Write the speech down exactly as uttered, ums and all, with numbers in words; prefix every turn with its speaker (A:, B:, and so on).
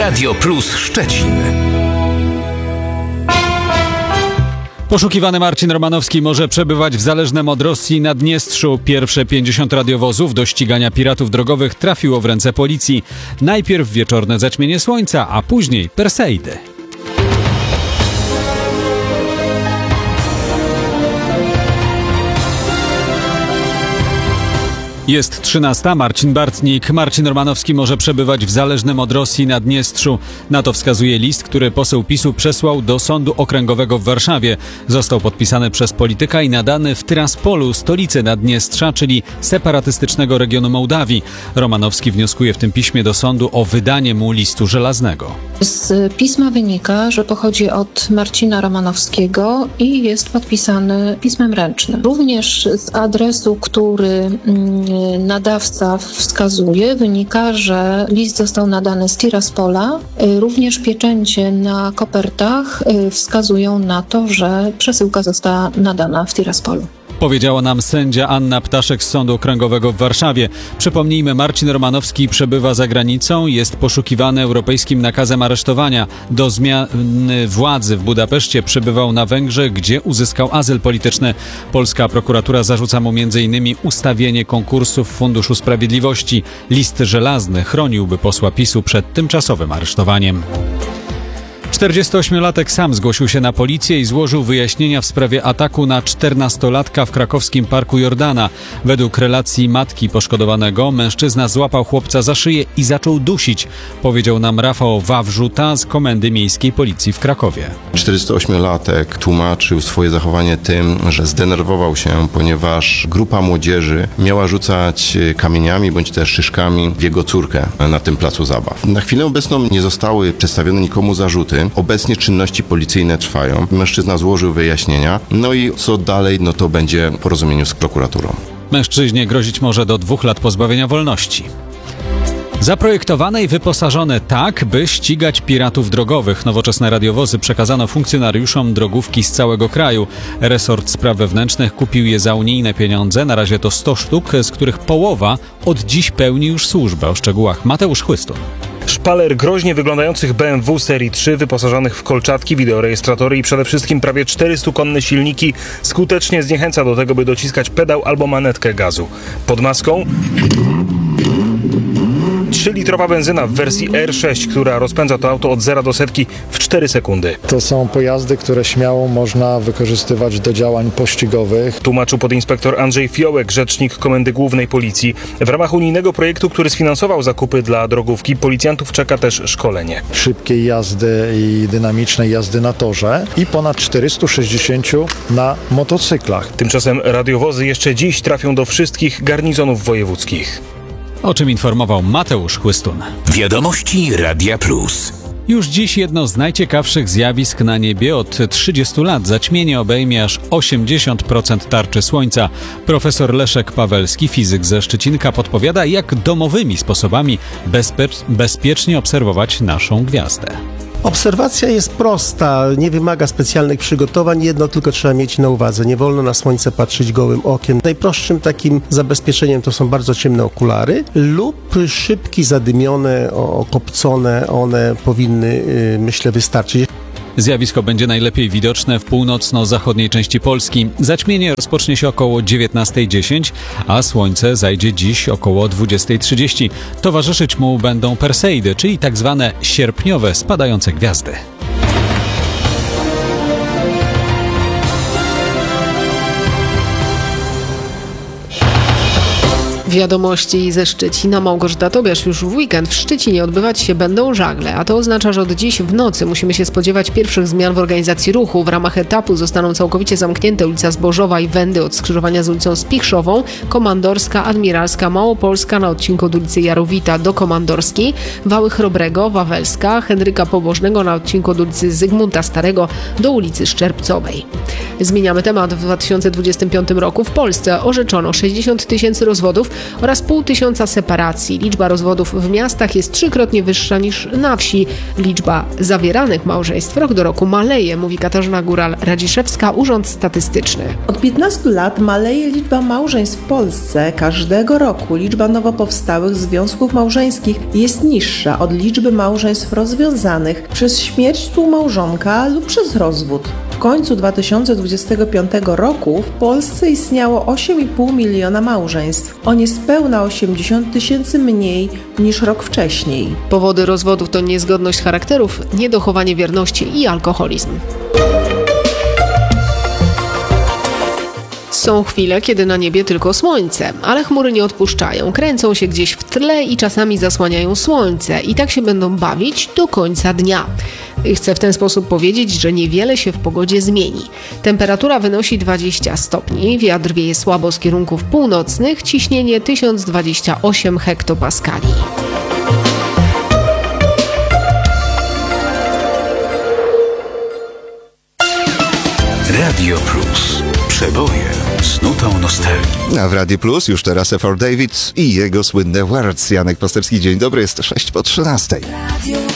A: Radio Plus Szczecin.
B: Poszukiwany Marcin Romanowski może przebywać w zależnym od Rosji Naddniestrzu. Pierwsze pięćdziesiąt radiowozów do ścigania piratów drogowych trafiło w ręce policji. Najpierw wieczorne zaćmienie słońca, a później Perseidy. Jest trzynasta. Marcin Bartnik. Marcin Romanowski może przebywać w zależnym od Rosji Naddniestrzu. Na to wskazuje list, który poseł PiSu przesłał do Sądu Okręgowego w Warszawie. Został podpisany przez polityka i nadany w Tyraspolu, stolicy Naddniestrza, czyli separatystycznego regionu Mołdawii. Romanowski wnioskuje w tym piśmie do sądu o wydanie mu listu żelaznego.
C: Z pisma wynika, że pochodzi od Marcina Romanowskiego i jest podpisany pismem ręcznym. Również z adresu, który nadawca wskazuje, wynika, że list został nadany z Tiraspola. Również pieczęcie na kopertach wskazują na to, że przesyłka została nadana w Tiraspolu.
B: Powiedziała nam sędzia Anna Ptaszek z Sądu Okręgowego w Warszawie. Przypomnijmy, Marcin Romanowski przebywa za granicą, jest poszukiwany europejskim nakazem aresztowania. Do zmiany władzy w Budapeszcie przebywał na Węgrzech, gdzie uzyskał azyl polityczny. Polska prokuratura zarzuca mu między innymi ustawienie konkursu w Funduszu Sprawiedliwości. List żelazny chroniłby posła PiSu przed tymczasowym aresztowaniem. czterdziestoośmiolatek sam zgłosił się na policję i złożył wyjaśnienia w sprawie ataku na czternastolatka w krakowskim Parku Jordana. Według relacji matki poszkodowanego mężczyzna złapał chłopca za szyję i zaczął dusić, powiedział nam Rafał Wawrzuta z Komendy Miejskiej Policji w Krakowie.
D: czterdziestoośmiolatek tłumaczył swoje zachowanie tym, że zdenerwował się, ponieważ grupa młodzieży miała rzucać kamieniami bądź też szyszkami w jego córkę na tym placu zabaw. Na chwilę obecną nie zostały przedstawione nikomu zarzuty. Obecnie czynności policyjne trwają. Mężczyzna złożył wyjaśnienia. No i co dalej, no to będzie w porozumieniu z prokuraturą.
B: Mężczyźnie grozić może do dwóch lat pozbawienia wolności. Zaprojektowane i wyposażone tak, by ścigać piratów drogowych. Nowoczesne radiowozy przekazano funkcjonariuszom drogówki z całego kraju. Resort Spraw Wewnętrznych kupił je za unijne pieniądze. Na razie to sto sztuk, z których połowa od dziś pełni już służbę. O szczegółach Mateusz Chłystun.
E: Szpaler groźnie wyglądających B M W serii trzy, wyposażonych w kolczatki, wideorejestratory i przede wszystkim prawie czterystukonne silniki skutecznie zniechęca do tego, by dociskać pedał albo manetkę gazu. Pod maską trzylitrowa benzyna w wersji R sześć, która rozpędza to auto od zera do setki w cztery sekundy.
F: To są pojazdy, które śmiało można wykorzystywać do działań pościgowych.
E: Tłumaczył podinspektor Andrzej Fiołek, rzecznik Komendy Głównej Policji. W ramach unijnego projektu, który sfinansował zakupy dla drogówki, policjantów czeka też szkolenie.
F: Szybkiej jazdy i dynamicznej jazdy na torze i ponad czterysta sześćdziesiąt na motocyklach.
E: Tymczasem radiowozy jeszcze dziś trafią do wszystkich garnizonów wojewódzkich.
B: O czym informował Mateusz Chłystun.
A: Wiadomości Radia Plus.
B: Już dziś jedno z najciekawszych zjawisk na niebie. Od trzydziestu lat zaćmienie obejmie aż osiemdziesiąt procent tarczy słońca. Profesor Leszek Pawelski, fizyk ze Szczecinka, podpowiada, jak domowymi sposobami bezpie- bezpiecznie obserwować naszą gwiazdę.
G: Obserwacja jest prosta, nie wymaga specjalnych przygotowań, jedno tylko trzeba mieć na uwadze. Nie wolno na słońce patrzeć gołym okiem. Najprostszym takim zabezpieczeniem to są bardzo ciemne okulary lub szybki zadymione, okopcone, one powinny, myślę, wystarczyć.
B: Zjawisko będzie najlepiej widoczne w północno-zachodniej części Polski. Zaćmienie rozpocznie się około dziewiętnasta dziesięć, a słońce zajdzie dziś około dwudziesta trzydzieści. Towarzyszyć mu będą Perseidy, czyli tak zwane sierpniowe spadające gwiazdy.
H: Wiadomości ze Szczecina. Małgorzata Tobiasz. Już w weekend w Szczecinie odbywać się będą żagle, a to oznacza, że od dziś w nocy musimy się spodziewać pierwszych zmian w organizacji ruchu. W ramach etapu zostaną całkowicie zamknięte ulica Zbożowa i Wędy od skrzyżowania z ulicą Spichrzową, Komandorska, Admiralska, Małopolska na odcinku od ulicy Jarowita do Komandorskiej, Wały Chrobrego, Wawelska, Henryka Pobożnego na odcinku od ulicy Zygmunta Starego do ulicy Szczerbcowej. Zmieniamy temat. W dwa tysiące dwudziestym piątym roku w Polsce orzeczono sześćdziesiąt tysięcy rozwodów, oraz pół tysiąca separacji. Liczba rozwodów w miastach jest trzykrotnie wyższa niż na wsi. Liczba zawieranych małżeństw rok do roku maleje, mówi Katarzyna Góral-Radziszewska, Urząd Statystyczny.
I: Od piętnastu lat maleje liczba małżeństw w Polsce. Każdego roku liczba nowo powstałych związków małżeńskich jest niższa od liczby małżeństw rozwiązanych przez śmierć współmałżonka lub przez rozwód. W końcu dwa tysiące dwudziestego piątego roku w Polsce istniało osiem i pół miliona małżeństw, o niespełna osiemdziesiąt tysięcy mniej niż rok wcześniej.
H: Powody rozwodów to niezgodność charakterów, niedochowanie wierności i alkoholizm. Są chwile, kiedy na niebie tylko słońce, ale chmury nie odpuszczają, kręcą się gdzieś w tle i czasami zasłaniają słońce i tak się będą bawić do końca dnia. Chcę w ten sposób powiedzieć, że niewiele się w pogodzie zmieni. Temperatura wynosi dwadzieścia stopni, wiatr wieje słabo z kierunków północnych, ciśnienie tysiąc dwadzieścia osiem hektopaskali.
A: Radio Plus. Przeboje z nutą nostalgii.
J: A w Radio Plus już teraz F R David i jego słynne Words. Janek Pasterski, dzień dobry, jest sześć po trzynastej.